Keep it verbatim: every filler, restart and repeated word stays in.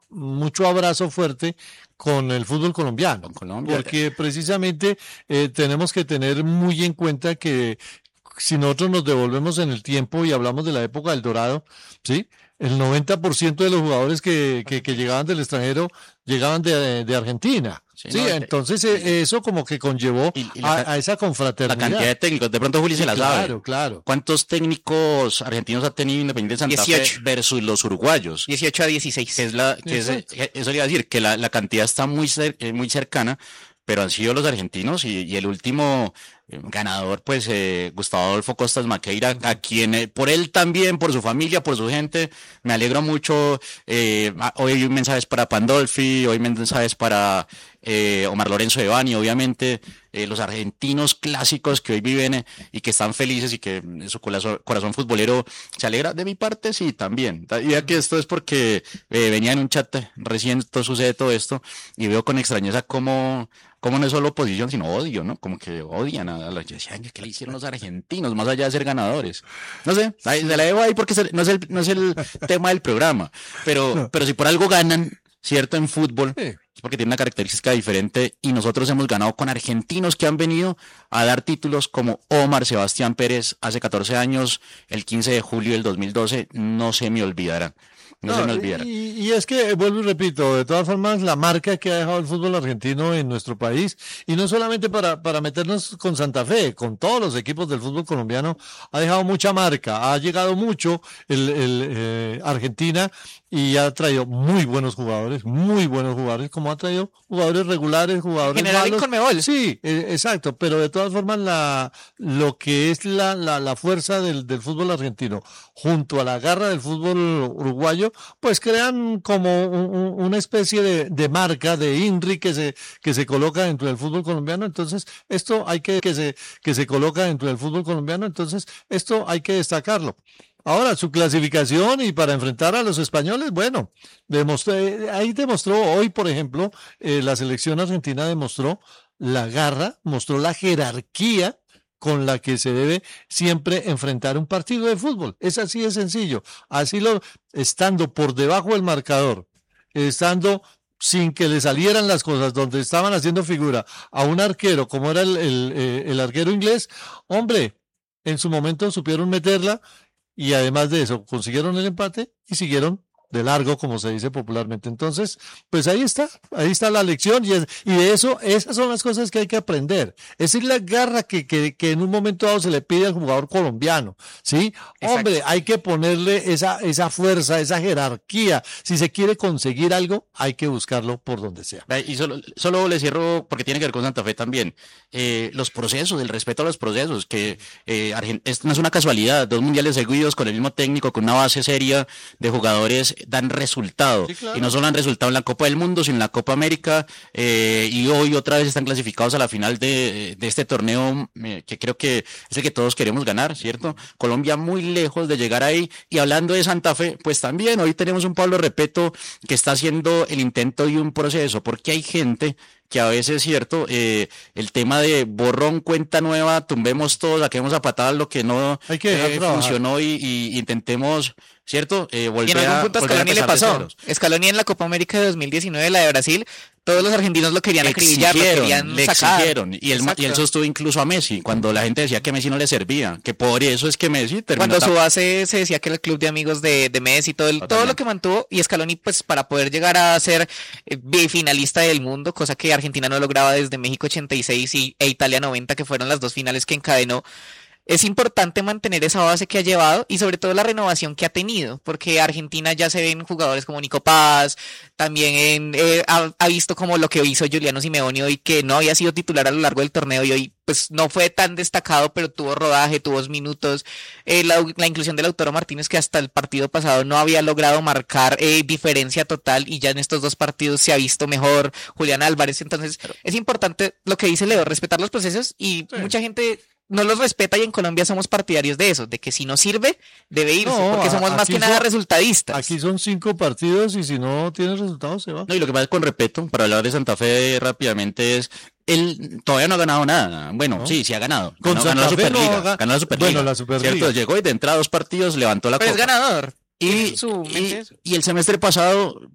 mucho abrazo fuerte con el fútbol colombiano, Con Colombia. porque precisamente eh, tenemos que tener muy en cuenta que si nosotros nos devolvemos en el tiempo y hablamos de la época del Dorado, ¿sí? El noventa por ciento de los jugadores que, que, que llegaban del extranjero llegaban de, de Argentina. Sí, Sí, sí, no, entonces eh, eso como que conllevó y, y la, a, a esa la confraternidad. cantidad de técnicos, de pronto Juli Sí, se la claro, sabe. claro. ¿Cuántos técnicos argentinos ha tenido Independiente Santa dieciocho. Fe versus los uruguayos? dieciocho a dieciséis. Que es la, que es, eso le iba a decir, que la, la cantidad está muy, cer, muy cercana, pero han sido los argentinos y, y el último eh, ganador, pues, eh, Gustavo Adolfo Costas Maqueira, a quien, eh, por él también, por su familia, por su gente, me alegro mucho. Eh, hoy hay mensajes para Pandolfi, hoy mensajes para eh, Omar Lorenzo de Bani, obviamente, eh, los argentinos clásicos que hoy viven eh, y que están felices y que eh, su corazón, corazón futbolero se alegra. De mi parte, sí, también. Y aquí esto es porque eh, venía en un chat recién todo sucede todo esto y veo con extrañeza cómo, cómo no es solo oposición, sino odio, ¿no? Como que odian a, a los, yo decía, ¿qué le hicieron los argentinos? Más allá de ser ganadores. No sé, ahí, se la dejo ahí porque no es el, no es el tema del programa, pero, pero si por algo ganan, ¿cierto? En fútbol, Sí. es porque tiene una característica diferente y nosotros hemos ganado con argentinos que han venido a dar títulos como Omar Sebastián Pérez hace catorce años, el quince de julio del dos mil doce, no se me olvidará. No, no se me olvidará. Y, y es que, vuelvo y repito, de todas formas, la marca que ha dejado el fútbol argentino en nuestro país, y no solamente para, para meternos con Santa Fe, con todos los equipos del fútbol colombiano, ha dejado mucha marca, ha llegado mucho el, el eh, Argentina y ha traído muy buenos jugadores, muy buenos jugadores, como ha traído jugadores regulares, jugadores General en malos. Conmebol. Sí, eh, exacto, pero de todas formas la lo que es la, la, la fuerza del, del fútbol argentino junto a la garra del fútbol uruguayo, pues crean como un, un, una especie de, de marca, de INRI que se, que se coloca dentro del fútbol colombiano. Entonces, esto hay que, que se, que se coloca dentro del fútbol colombiano. Entonces, esto hay que destacarlo. Ahora, su clasificación y para enfrentar a los españoles, bueno, demostró, ahí demostró hoy, por ejemplo, eh, la selección argentina demostró la garra, mostró la jerarquía con la que se debe siempre enfrentar un partido de fútbol. Es así de sencillo. Así lo, estando por debajo del marcador, estando sin que le salieran las cosas, donde estaban haciendo figura a un arquero, como era el, el, eh, el arquero inglés, hombre, en su momento supieron meterla y además de eso consiguieron el empate y siguieron de largo, como se dice popularmente. Entonces, pues ahí está, ahí está la lección y, es, y de eso, esas son las cosas que hay que aprender. Es decir, la garra que, que, que en un momento dado se le pide al jugador colombiano, ¿sí? Exacto. Hombre, hay que ponerle esa, esa fuerza, esa jerarquía. Si se quiere conseguir algo, hay que buscarlo por donde sea. Y solo, solo le cierro, porque tiene que ver con Santa Fe también, eh, los procesos, el respeto a los procesos, que eh, Argent- no es una casualidad, dos mundiales seguidos con el mismo técnico, con una base seria de jugadores dan resultado, sí, claro. Y no solo han resultado en la Copa del Mundo, sino en la Copa América, eh, y hoy otra vez están clasificados a la final de, de este torneo, eh, que creo que es el que todos queremos ganar, ¿cierto? Colombia muy lejos de llegar ahí, y hablando de Santa Fe, pues también hoy tenemos un Pablo Repeto que está haciendo el intento y un proceso, porque hay gente que a veces, cierto, eh, el tema de borrón, cuenta nueva, tumbemos todo, saquemos a patadas lo que no hay que eh, funcionó y, y intentemos, cierto, eh, volver a... Y en algún punto a Scaloni le pasó. Scaloni en la Copa América de dos mil diecinueve, la de Brasil, todos los argentinos lo querían acribillar, lo querían le sacar. exigieron, y él, y él sostuvo incluso a Messi, cuando la gente decía que Messi no le servía, que por eso es que Messi terminó... Cuando su base se decía que era el club de amigos de, de Messi, todo, el, todo lo que mantuvo, y Scaloni, pues, para poder llegar a ser eh, finalista del mundo, cosa que Argentina no lograba desde México ochenta y seis y, e Italia noventa, que fueron las dos finales que encadenó. Es importante mantener esa base que ha llevado y sobre todo la renovación que ha tenido, porque Argentina ya se ven jugadores como Nico Paz, también en, eh, ha, ha visto como lo que hizo Giuliano Simeone hoy, que no había sido titular a lo largo del torneo y hoy pues no fue tan destacado, pero tuvo rodaje, tuvo minutos, eh, la, la inclusión de Lautaro Martínez, que hasta el partido pasado no había logrado marcar eh, diferencia total y ya en estos dos partidos se ha visto mejor, Julián Álvarez. Entonces es importante lo que dice Leo, respetar los procesos y sí. Mucha gente no los respeta y en Colombia somos partidarios de eso, de que si no sirve, debe irse, no, porque somos más que son, nada resultadistas. Aquí son cinco partidos y si no tiene resultados se va. No, y lo que pasa es con respeto, para hablar de Santa Fe rápidamente es, él todavía no ha ganado nada. Bueno, ¿no? sí, sí ha ganado. Con ganó, Santa ganó, Fe la Superliga, no, ganó la Superliga. Bueno, la Superliga. ¿Cierto? Llegó y de entrada a dos partidos levantó la Pero copa. es ganador. Y, su y, y el semestre pasado